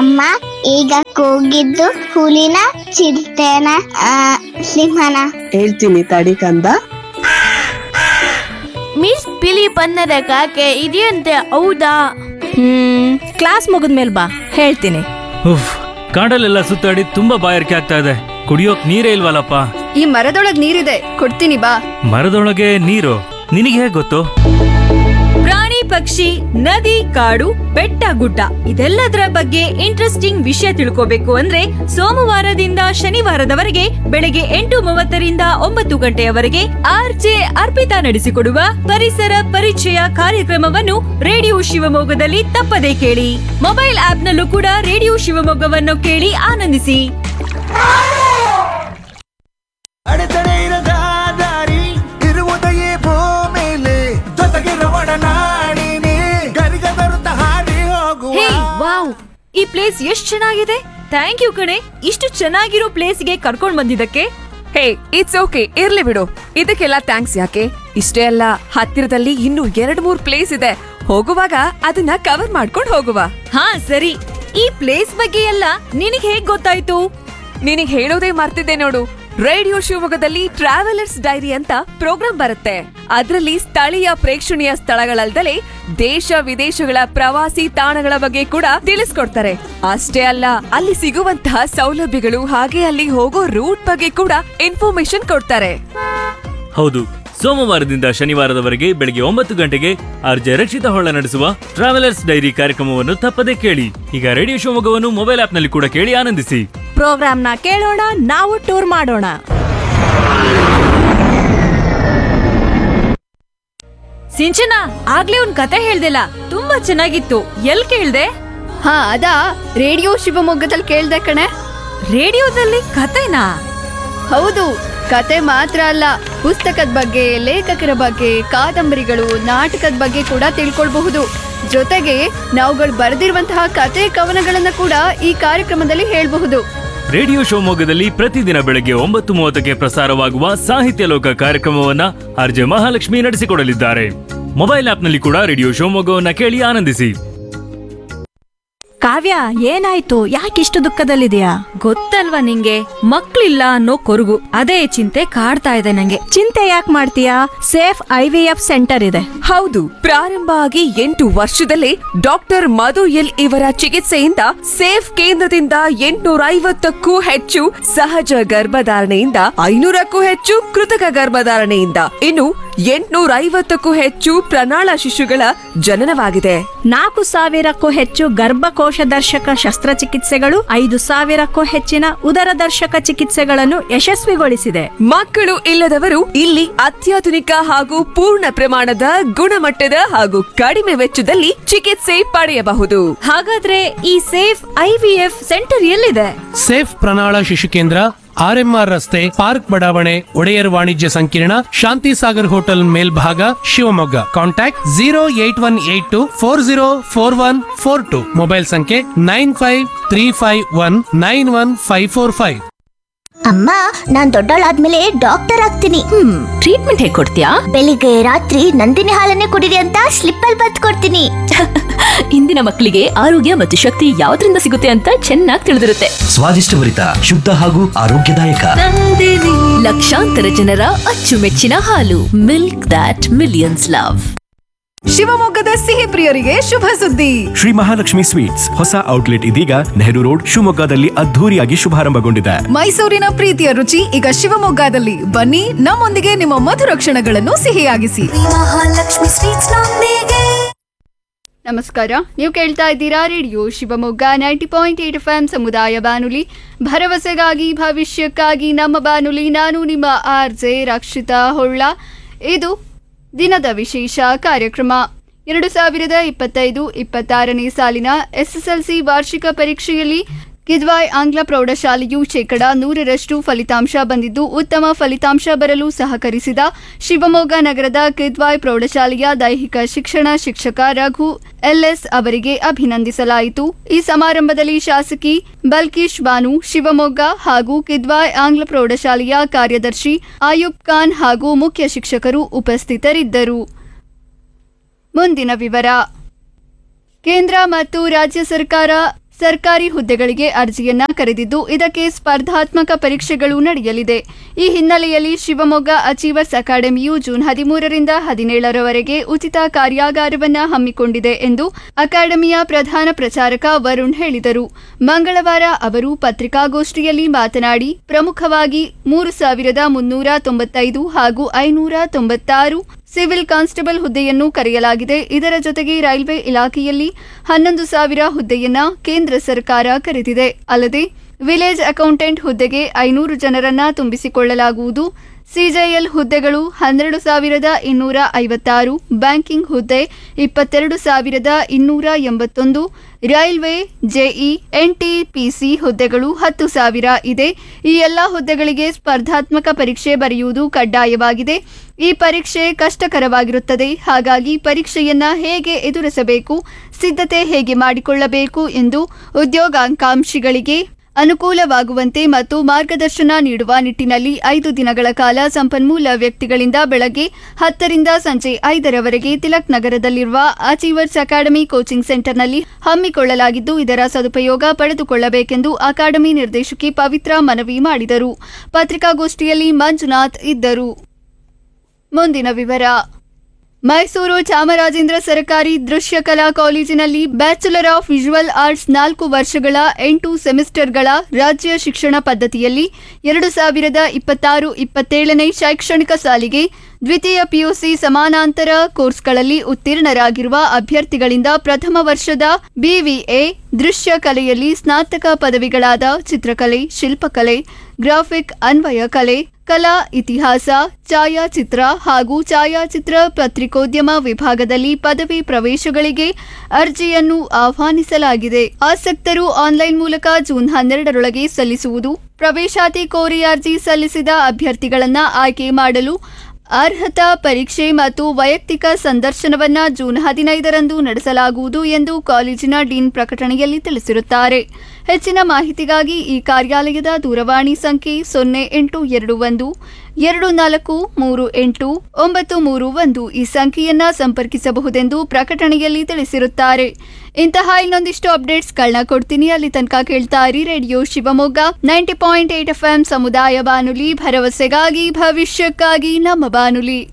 ಅಮ್ಮ ಈಗ ಕೂಗಿದ್ದು ಹುಲಿನ ಚಿರತೆನ ಸಿಂಹನ? ಹೇಳ್ತೀನಿ ತಡಿ ಕಂದ. ಮಿಸ್ ಬಿಳಿ ಬಣ್ಣದ ಕಾಗೆ ಇದೆಯಂತೆ, ಹೌದಾ? ಕ್ಲಾಸ್ ಮುಗಿದ್ಮೇಲೆ ಬಾ, ಹೇಳ್ತೀನಿ. ಉಫ್, ಕಾಡಲ್ಲೆಲ್ಲ ಸುತ್ತಾಡಿ ತುಂಬಾ ಬಾಯಾರಿಕೆ ಆಗ್ತಾ ಇದೆ. ಕುಡಿಯೋಕ್ ನೀರೇ ಇಲ್ವಲ್ಲಪ್ಪ. ಈ ಮರದೊಳಗ್ ನೀರಿದೆ, ಕೊಡ್ತೀನಿ ಬಾ. ಮರದೊಳಗೆ ನೀರು? ನಿನಗೆ ಹೇಗ್ ಗೊತ್ತು? ಪ್ರಾಣಿ ಪಕ್ಷಿ, ನದಿ, ಕಾಡು, ಬೆಟ್ಟ ಗುಡ್ಡ ಇದೆಲ್ಲದರ ಬಗ್ಗೆ ಇಂಟ್ರೆಸ್ಟಿಂಗ್ ವಿಷಯ ತಿಳ್ಕೋಬೇಕು ಅಂದ್ರೆ ಸೋಮವಾರದಿಂದ ಶನಿವಾರದವರೆಗೆ ಬೆಳಗ್ಗೆ 8:30ರಿಂದ 9 ಗಂಟೆಯವರೆಗೆ ಆರ್ಜೆ ಅರ್ಪಿತಾ ನಡೆಸಿಕೊಡುವ ಪರಿಸರ ಪರಿಚಯ ಕಾರ್ಯಕ್ರಮವನ್ನು ರೇಡಿಯೋ ಶಿವಮೊಗ್ಗದಲ್ಲಿ ತಪ್ಪದೇ ಕೇಳಿ. ಮೊಬೈಲ್ ಆಪ್ನಲ್ಲೂ ಕೂಡ ರೇಡಿಯೋ ಶಿವಮೊಗ್ಗವನ್ನು ಕೇಳಿ ಆನಂದಿಸಿ. ಅಡೆತಡೆ ಇರದ ದಾರಿ ಇರುವುದೆಯೇ ಭೂಮಿಲಿ, ಜೊತೆಗೆ ರವಣನಾಡಿನಿ ಗರಿಗ ಬರುತ್ತ ಹಾರಿ ಹೋಗುವ. ಹೇ ವಾವ್, ಈ ಪ್ಲೇಸ್ ಎಷ್ಟ್ ಚೆನ್ನಾಗಿದೆ. ಥ್ಯಾಂಕ್ ಯು ಕಣೆ, ಇಷ್ಟು ಚೆನ್ನಾಗಿರೋ ಪ್ಲೇಸ್ಗೆ ಕರ್ಕೊಂಡ್ ಬಂದಿದ್ದಕ್ಕೆ. ಹೇ, ಇಟ್ಸ್ ಓಕೆ, ಇರ್ಲಿ ಬಿಡು. ಇದಕ್ಕೆಲ್ಲ ಥ್ಯಾಂಕ್ಸ್ ಯಾಕೆ? ಇಷ್ಟೇ ಅಲ್ಲ, ಹತ್ತಿರದಲ್ಲಿ ಇನ್ನೂ 2-3 ಪ್ಲೇಸ್ ಇದೆ. ಹೋಗುವಾಗ ಅದನ್ನ ಕವರ್ ಮಾಡ್ಕೊಂಡು ಹೋಗುವ. ಹಾ ಸರಿ, ಈ ಪ್ಲೇಸ್ ಬಗ್ಗೆ ಎಲ್ಲ ನಿನಗ್ ಹೇಗ್ ಗೊತ್ತಾಯ್ತು? ನಿನಗ್ ಹೇಳೋದೇ ಮರ್ತಿದ್ದೆ ನೋಡು. ರೇಡಿಯೋ ಶಿವಮೊಗ್ಗದಲ್ಲಿ ಟ್ರಾವೆಲರ್ಸ್ ಡೈರಿ ಅಂತ ಪ್ರೋಗ್ರಾಂ ಬರುತ್ತೆ. ಅದರಲ್ಲಿ ಸ್ಥಳೀಯ ಪ್ರೇಕ್ಷಣೀಯ ಸ್ಥಳಗಳಲ್ದಲೇ ದೇಶ ವಿದೇಶಗಳ ಪ್ರವಾಸಿ ತಾಣಗಳ ಬಗ್ಗೆ ಕೂಡ ತಿಳಿಸ್ಕೊಡ್ತಾರೆ. ಅಷ್ಟೇ ಅಲ್ಲ, ಅಲ್ಲಿ ಸಿಗುವಂತಹ ಸೌಲಭ್ಯಗಳು ಹಾಗೆ ಅಲ್ಲಿ ಹೋಗೋ ರೂಟ್ ಬಗ್ಗೆ ಕೂಡ ಇನ್ಫಾರ್ಮೇಶನ್ ಕೊಡ್ತಾರೆ. ಹೌದು, ಸೋಮವಾರದಿಂದ ಶನಿವಾರದವರೆಗೆ ಬೆಳಗ್ಗೆ 9 ಗಂಟೆಗೆ ಆರ್ಜೆ ರಕ್ಷಿತ ಹೊಳ್ಳ ನಡೆಸುವ ಟ್ರಾವೆಲರ್ಸ್ ಡೈರಿ ಕಾರ್ಯಕ್ರಮವನ್ನು ತಪ್ಪದೇ ಕೇಳಿ. ಈಗ ರೇಡಿಯೋ ಶಿವಮೊಗ್ಗವನ್ನು ಮೊಬೈಲ್ ಆಪ್ನಲ್ಲಿ ಕೂಡ ಕೇಳಿ ಆನಂದಿಸಿ. ಪ್ರೋಗ್ರಾಮ್ನ ಕೇಳೋಣ, ನಾವು ಟೂರ್ ಮಾಡೋಣ. ಸಿಂಚನ, ಆಗ್ಲೇ ಒಂದ್ ಕತೆ ಹೇಳ್ದಿಲ್ಲ, ತುಂಬಾ ಚೆನ್ನಾಗಿತ್ತು. ಎಲ್ ಕೇಳ್ದೆ? ಹಾ ಅದಾ, ರೇಡಿಯೋ ಶಿವಮೊಗ್ಗದಲ್ಲಿ ಕೇಳ್ದೆ ಕಣೆ. ರೇಡಿಯೋದಲ್ಲಿ ಕತೆನಾ? ಹೌದು, ಕತೆ ಮಾತ್ರ ಅಲ್ಲ, ಪುಸ್ತಕದ ಬಗ್ಗೆ, ಲೇಖಕರ ಬಗ್ಗೆ, ಕಾದಂಬರಿಗಳು, ನಾಟಕದ ಬಗ್ಗೆ ಕೂಡ ತಿಳ್ಕೊಳ್ಬಹುದು. ಜೊತೆಗೆ ನಾವುಗಳು ಬರೆದಿರುವಂತಹ ಕತೆ ಕವನಗಳನ್ನ ಕೂಡ ಈ ಕಾರ್ಯಕ್ರಮದಲ್ಲಿ ಹೇಳ್ಬಹುದು. ರೇಡಿಯೋ ಶಿವಮೊಗ್ಗದಲ್ಲಿ ಪ್ರತಿದಿನ ಬೆಳಗ್ಗೆ 9:30ಕ್ಕೆ ಪ್ರಸಾರವಾಗುವ ಸಾಹಿತ್ಯ ಲೋಕ ಕಾರ್ಯಕ್ರಮವನ್ನ ಆರ್ಜೆ ಮಹಾಲಕ್ಷ್ಮಿ ನಡೆಸಿಕೊಡಲಿದ್ದಾರೆ. ಮೊಬೈಲ್ ಆಪ್ನಲ್ಲಿ ಕೂಡ ರೇಡಿಯೋ ಶಿವಮೊಗ್ಗವನ್ನ ಕೇಳಿ ಆನಂದಿಸಿ. ಕಾವ್ಯ, ಏನಾಯ್ತು? ಯಾಕಿಷ್ಟು ದುಃಖದಲ್ಲಿದೆಯಾ? ಗೊತ್ತಲ್ವಾ ನಿಂಗೆ, ಮಕ್ಳಿಲ್ಲ ಅನ್ನೋ ಕೊರಗು, ಅದೇ ಚಿಂತೆ ಕಾಡ್ತಾ ಇದೆ ನಂಗೆ. ಚಿಂತೆ ಯಾಕೆ ಮಾಡ್ತೀಯಾ? ಸೇಫ್ IVF ಸೆಂಟರ್ ಇದೆ. ಹೌದು, ಪ್ರಾರಂಭ ಆಗಿ 8 ವರ್ಷದಲ್ಲೇ ಡಾಕ್ಟರ್ ಮಧು ಎಲ್ ಇವರ ಚಿಕಿತ್ಸೆಯಿಂದ ಸೇಫ್ ಕೇಂದ್ರದಿಂದ 850ಕ್ಕೂ ಹೆಚ್ಚು ಸಹಜ ಗರ್ಭಧಾರಣೆಯಿಂದ 500ಕ್ಕೂ ಹೆಚ್ಚು ಕೃತಕ ಗರ್ಭಧಾರಣೆಯಿಂದ ಇನ್ನು 850ಕ್ಕೂ ಹೆಚ್ಚು ಪ್ರಣಾಳ ಶಿಶುಗಳ ಜನನವಾಗಿದೆ. 4,000ಕ್ಕೂ ಹೆಚ್ಚು ಗರ್ಭಕೋಶ ದರ್ಶಕ ಶಸ್ತ್ರಚಿಕಿತ್ಸೆಗಳು, 5,000ಕ್ಕೂ ಹೆಚ್ಚಿನ ಉದರದರ್ಶಕ ಚಿಕಿತ್ಸೆಗಳನ್ನು ಯಶಸ್ವಿಗೊಳಿಸಿದೆ. ಮಕ್ಕಳು ಇಲ್ಲದವರು ಇಲ್ಲಿ ಅತ್ಯಾಧುನಿಕ ಹಾಗೂ ಪೂರ್ಣ ಪ್ರಮಾಣದ ಗುಣಮಟ್ಟದ ಹಾಗೂ ಕಡಿಮೆ ವೆಚ್ಚದಲ್ಲಿ ಚಿಕಿತ್ಸೆ ಪಡೆಯಬಹುದು. ಹಾಗಾದ್ರೆ ಈ ಸೇಫ್ IVF ಸೆಂಟರ್ ಎಲ್ಲಿದೆ? ಸೇಫ್ ಪ್ರಣಾಳ ಶಿಶು ಕೇಂದ್ರ, RMR ರಸ್ತೆ, ಪಾರ್ಕ್ ಬಡಾವಣೆ, ಒಡೆಯರ್ ವಾಣಿಜ್ಯ ಸಂಕೀರ್ಣ, ಶಾಂತಿ ಸಾಗರ್ ಹೋಟೆಲ್ ಮೇಲ್ಭಾಗ, ಶಿವಮೊಗ್ಗ. ಕಾಂಟ್ಯಾಕ್ಟ್ 08182404142. ಮೊಬೈಲ್ ಸಂಖ್ಯೆ 9535191545. ಅಮ್ಮ, ನಾನ್ ದೊಡ್ಡವಳಾದ್ಮೇಲೆ ಡಾಕ್ಟರ್ ಆಗ್ತೀನಿ. ಟ್ರೀಟ್ಮೆಂಟ್ ಹೇಗ್ ಕೊಡ್ತೀಯಾ? ಬೆಳಿಗ್ಗೆ ರಾತ್ರಿ ನಂದಿನಿ ಹಾಲನ್ನೇ ಕುಡಿರಿ ಅಂತ ಸ್ಲಿಪ್ ಅಲ್ಲಿ ಬರೆದು ಕೊಡ್ತೀನಿ. ಇಂದಿನ ಮಕ್ಕಳಿಗೆ ಆರೋಗ್ಯ ಮತ್ತು ಶಕ್ತಿ ಯಾವ್ದ್ರಿಂದ ಸಿಗುತ್ತೆ ಅಂತ ಚೆನ್ನಾಗಿ ತಿಳಿದಿರುತ್ತೆ. ಸ್ವಾದಿಷ್ಟಭರಿತ, ಶುದ್ಧ ಹಾಗೂ ಆರೋಗ್ಯದಾಯಕ ಲಕ್ಷಾಂತರ ಜನರ ಅಚ್ಚುಮೆಚ್ಚಿನ ಹಾಲು. Milk that millions love. ಶಿವಮೊಗ್ಗದ ಸಿಹಿ ಪ್ರಿಯರಿಗೆ ಶುಭ ಸುದ್ದಿ. ಶ್ರೀ ಮಹಾಲಕ್ಷ್ಮಿ ಸ್ವೀಟ್ಸ್ ಹೊಸ ಔಟ್ಲೆಟ್ ಇದೀಗ ನೆಹರು ರೋಡ್ ಶಿವಮೊಗ್ಗದಲ್ಲಿ ಅದ್ಧೂರಿಯಾಗಿ ಶುಭಾರಂಭಗೊಂಡಿದೆ. ಮೈಸೂರಿನ ಪ್ರೀತಿಯ ರುಚಿ ಈಗ ಶಿವಮೊಗ್ಗದಲ್ಲಿ. ಬನ್ನಿ, ನಮ್ಮೊಂದಿಗೆ ನಿಮ್ಮ ಮಧುರ ಕ್ಷಣಗಳನ್ನು ಸಿಹಿಯಾಗಿಸಿ. ನಮಸ್ಕಾರ, ನೀವು ಕೇಳ್ತಾ ಇದ್ದೀರಾ ರೇಡಿಯೋ ಶಿವಮೊಗ್ಗ 90.8 FM ಸಮುದಾಯ ಬಾನುಲಿ, ಭರವಸೆಗಾಗಿ ಭವಿಷ್ಯಕ್ಕಾಗಿ ನಮ್ಮ ಬಾನುಲಿ. ನಾನು ನಿಮ್ಮ RJ ರಕ್ಷಿತಾ ಹೊಳ್ಳ. ಇದು ದಿನದ ವಿಶೇಷ ಕಾರ್ಯಕ್ರಮ. 2025-26ನೇ ಸಾಲಿನ SSLC ವಾರ್ಷಿಕ ಪರೀಕ್ಷೆಯಲ್ಲಿ ಕಿದ್ವಾಯ್ ಆಂಗ್ಲ ಪ್ರೌಢಶಾಲೆಯು 100% ಫಲಿತಾಂಶ ಬಂದಿದ್ದು, ಉತ್ತಮ ಫಲಿತಾಂಶ ಬರಲು ಸಹಕರಿಸಿದ ಶಿವಮೊಗ್ಗ ನಗರದ ಕಿದ್ವಾಯ್ ಪ್ರೌಢಶಾಲೆಯ ದೈಹಿಕ ಶಿಕ್ಷಣ ಶಿಕ್ಷಕ ರಘು LS ಅವರಿಗೆ ಅಭಿನಂದಿಸಲಾಯಿತು. ಈ ಸಮಾರಂಭದಲ್ಲಿ ಶಾಸಕಿ ಬಲ್ಕೀಶ್ ಬಾನು, ಶಿವಮೊಗ್ಗ ಹಾಗೂ ಕಿದ್ವಾಯ್ ಆಂಗ್ಲ ಪ್ರೌಢಶಾಲೆಯ ಕಾರ್ಯದರ್ಶಿ ಆಯುಬ್ ಖಾನ್ ಹಾಗೂ ಮುಖ್ಯ ಶಿಕ್ಷಕರು ಉಪಸ್ಥಿತರಿದ್ದರು. ಮುಂದಿನ ವಿವರ. ಕೇಂದ್ರ ಮತ್ತು ರಾಜ್ಯ ಸರ್ಕಾರ ಸರ್ಕಾರಿ ಹುದ್ದೆಗಳಿಗೆ ಅರ್ಜಿಯನ್ನ ಕರೆದಿದ್ದು ಇದಕ್ಕೆ ಸ್ಪರ್ಧಾತ್ಮಕ ಪರೀಕ್ಷೆಗಳು ನಡೆಯಲಿದೆ. ಈ ಹಿನ್ನೆಲೆಯಲ್ಲಿ ಶಿವಮೊಗ್ಗ ಅಚೀವರ್ಸ್ ಅಕಾಡೆಮಿಯು ಜೂನ್ 13ರಿಂದ 17ರವರೆಗೆ ಉಚಿತ ಕಾರ್ಯಾಗಾರವನ್ನ ಹಮ್ಮಿಕೊಂಡಿದೆ ಎಂದು ಅಕಾಡೆಮಿಯ ಪ್ರಧಾನ ಪ್ರಚಾರಕ ವರುಣ್ ಹೇಳಿದರು. ಮಂಗಳವಾರ ಅವರು ಪತ್ರಿಕಾಗೋಷ್ಠಿಯಲ್ಲಿ ಮಾತನಾಡಿ, ಪ್ರಮುಖವಾಗಿ 3,395 ಹಾಗೂ 596 ಸಿವಿಲ್ ಕಾನ್ಸ್ಟೇಬಲ್ ಹುದ್ದೆಯನ್ನು ಕರೆಯಲಾಗಿದೆ. ಇದರ ಜೊತೆಗೆ ರೈಲ್ವೆ ಇಲಾಖೆಯಲ್ಲಿ 11,000 ಹುದ್ದೆಯನ್ನ ಕೇಂದ್ರ ಸರ್ಕಾರ ಕರೆದಿದೆ. ಅಲ್ಲದೆ ವಿಲೇಜ್ ಅಕೌಂಟೆಂಟ್ ಹುದ್ದೆಗೆ 500 ಜನರನ್ನ ತುಂಬಿಸಿಕೊಳ್ಳಲಾಗುವುದು. ಸಿಜೆಎಲ್ ಹುದ್ದೆಗಳು 12,256, ಬ್ಯಾಂಕಿಂಗ್ ಹುದ್ದೆ 22,281, ರೈಲ್ವೆ ಜೆಇ ಎನ್ಟಿಪಿಸಿ ಹುದ್ದೆಗಳು 10,000 ಇದೆ. ಈ ಎಲ್ಲ ಹುದ್ದೆಗಳಿಗೆ ಸ್ಪರ್ಧಾತ್ಮಕ ಪರೀಕ್ಷೆ ಬರೆಯುವುದು ಕಡ್ಡಾಯವಾಗಿದೆ. ಈ ಪರೀಕ್ಷೆ ಕಷ್ಟಕರವಾಗಿರುತ್ತದೆ. ಹಾಗಾಗಿ ಪರೀಕ್ಷೆಯನ್ನ ಹೇಗೆ ಎದುರಿಸಬೇಕು, ಸಿದ್ಧತೆ ಹೇಗೆ ಮಾಡಿಕೊಳ್ಳಬೇಕು ಎಂದು ಉದ್ಯೋಗಾಕಾಂಕ್ಷಿಗಳಿಗೆ ಅನುಕೂಲವಾಗುವಂತೆ ಮತ್ತು ಮಾರ್ಗದರ್ಶನ ನೀಡುವ ನಿಟ್ಟಿನಲ್ಲಿ 5 ದಿನಗಳ ಕಾಲ ಸಂಪನ್ಮೂಲ ವ್ಯಕ್ತಿಗಳಿಂದ ಬೆಳಗ್ಗೆ 10ರಿಂದ ಸಂಜೆ 5ರವರೆಗೆ ತಿಲಕ್ ನಗರದಲ್ಲಿರುವ ಅಚೀವರ್ಸ್ ಅಕಾಡೆಮಿ ಕೋಚಿಂಗ್ ಸೆಂಟರ್ನಲ್ಲಿ ಹಮ್ಮಿಕೊಳ್ಳಲಾಗಿದ್ದು, ಇದರ ಸದುಪಯೋಗ ಪಡೆದುಕೊಳ್ಳಬೇಕೆಂದು ಅಕಾಡೆಮಿ ನಿರ್ದೇಶಕಿ ಪವಿತ್ರ ಮನವಿ ಮಾಡಿದರು. ಪತ್ರಿಕಾಗೋಷ್ಠಿಯಲ್ಲಿ ಮಂಜುನಾಥ್ ಇದ್ದರು. ಮುಂದಿನ ವಿವರ. ಮೈಸೂರು ಚಾಮರಾಜೇಂದ್ರ ಸರ್ಕಾರಿ ದೃಶ್ಯ ಕಲಾ ಕಾಲೇಜಿನಲ್ಲಿ ಬ್ಯಾಚುಲರ್ ಆಫ್ ವಿಜುವಲ್ ಆರ್ಟ್ಸ್ 4 ವರ್ಷಗಳ 8 ಸೆಮಿಸ್ಟರ್ಗಳ ರಾಜ್ಯ ಶಿಕ್ಷಣ ಪದ್ಧತಿಯಲ್ಲಿ 2026-27ನೇ ಶೈಕ್ಷಣಿಕ ಸಾಲಿಗೆ ದ್ವಿತೀಯ ಪಿಯುಸಿ ಸಮಾನಾಂತರ ಕೋರ್ಸ್ಗಳಲ್ಲಿ ಉತ್ತೀರ್ಣರಾಗಿರುವ ಅಭ್ಯರ್ಥಿಗಳಿಂದ ಪ್ರಥಮ ವರ್ಷದ ಬಿವಿಎ ದೃಶ್ಯ ಕಲೆಯಲ್ಲಿ ಸ್ನಾತಕ ಪದವಿಗಳಾದ ಚಿತ್ರಕಲೆ, ಶಿಲ್ಪಕಲೆ, ಗ್ರಾಫಿಕ್ ಅನ್ವಯ ಕಲೆ, ಕಲಾ ಇತಿಹಾಸ, ಛಾಯಾಚಿತ್ರ ಹಾಗೂ ಛಾಯಾಚಿತ್ರ ಪತ್ರಿಕೋದ್ಯಮ ವಿಭಾಗದಲ್ಲಿ ಪದವಿ ಪ್ರವೇಶಗಳಿಗೆ ಅರ್ಜಿಯನ್ನು ಆಹ್ವಾನಿಸಲಾಗಿದೆ. ಆಸಕ್ತರು ಆನ್ಲೈನ್ ಮೂಲಕ ಜೂನ್ 12ರೊಳಗೆ ಸಲ್ಲಿಸುವುದು. ಪ್ರವೇಶಾತಿ ಕೋರಿ ಅರ್ಜಿ ಸಲ್ಲಿಸಿದ ಅಭ್ಯರ್ಥಿಗಳನ್ನು ಆಯ್ಕೆ ಮಾಡಲು ಅರ್ಹತಾ ಪರೀಕ್ಷೆ ಮತ್ತು ವೈಯಕ್ತಿಕ ಸಂದರ್ಶನವನ್ನ ಜೂನ್ 15ರಂದು ನಡೆಸಲಾಗುವುದು ಎಂದು ಕಾಲೇಜಿನ ಡೀನ್ ಪ್ರಕಟಣೆಯಲ್ಲಿ ತಿಳಿಸಿರುತ್ತಾರೆ. ಹೆಚ್ಚಿನ ಮಾಹಿತಿಗಾಗಿ ಈ ಕಾರ್ಯಾಲಯದ ದೂರವಾಣಿ ಸಂಖ್ಯೆ 0821 2438 ಈ ಸಂಖ್ಯೆಯನ್ನ ಸಂಪರ್ಕಿಸಬಹುದೆಂದು ಪ್ರಕಟಣೆಯಲ್ಲಿ ತಿಳಿಸಿರುತ್ತಾರೆ. ಇಂತಹ ಇನ್ನೊಂದಿಷ್ಟು ಅಪ್ಡೇಟ್ಸ್ಗಳನ್ನ ಕೊಡ್ತೀನಿ. ಅಲ್ಲಿ ತನಕ ಕೇಳ್ತಾ ಇರಿ ರೇಡಿಯೋ ಶಿವಮೊಗ್ಗ 90.8 FM ಸಮುದಾಯ ಬಾನುಲಿ, ಭರವಸೆಗಾಗಿ ಭವಿಷ್ಯಕ್ಕಾಗಿ ನಮ್ಮ ಬಾನುಲಿ.